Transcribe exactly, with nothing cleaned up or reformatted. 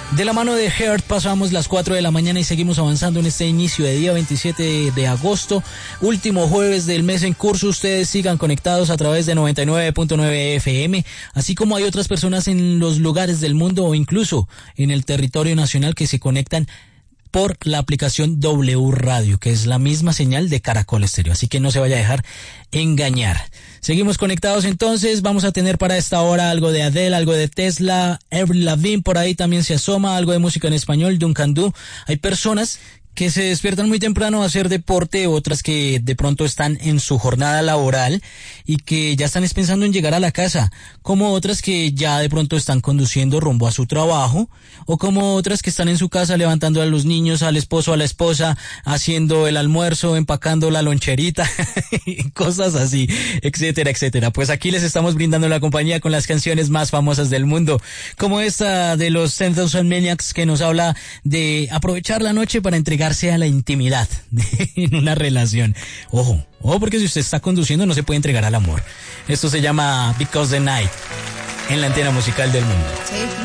De la mano de Heart pasamos las cuatro de la mañana y seguimos avanzando en este inicio de día veintisiete de agosto, último jueves del mes en curso. Ustedes sigan conectados a través de noventa y nueve punto nueve F M, así como hay otras personas en los lugares del mundo o incluso en el territorio nacional que se conectan por la aplicación W Radio, que es la misma señal de Caracol Estéreo, así que no se vaya a dejar engañar. Seguimos conectados entonces, vamos a tener para esta hora algo de Adele, algo de Tesla, Avril Lavigne por ahí también se asoma, algo de música en español, Duncan Du. Hay personas que se despiertan muy temprano a hacer deporte, otras que de pronto están en su jornada laboral y que ya están pensando en llegar a la casa, como otras que ya de pronto están conduciendo rumbo a su trabajo, o como otras que están en su casa levantando a los niños, al esposo, a la esposa, haciendo el almuerzo, empacando la loncherita, cosas así, etcétera, etcétera. Pues aquí les estamos brindando la compañía con las canciones más famosas del mundo, como esta de los Ten Thousand Maniacs, que nos habla de aprovechar la noche para entregarse a la intimidad en una relación. Ojo, ojo, porque si usted está conduciendo no se puede entregar al amor. Esto se llama Because the Night en la antena musical del mundo. Sí.